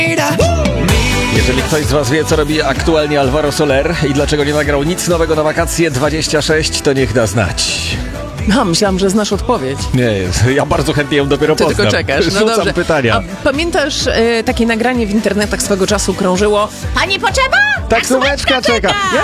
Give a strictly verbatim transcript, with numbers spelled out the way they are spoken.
Jeżeli ktoś z was wie, co robi aktualnie Alvaro Soler i dlaczego nie nagrał nic nowego na wakacje dwadzieścia sześć, to niech da znać. No, myślałam, że znasz odpowiedź. Nie, ja bardzo chętnie ją dopiero Ty poznam. tylko czekasz. No Rzucam dobrze. pytania. A pamiętasz, e, takie nagranie w internetach swego czasu krążyło? Pani potrzeba? Taksóweczka czeka. Ja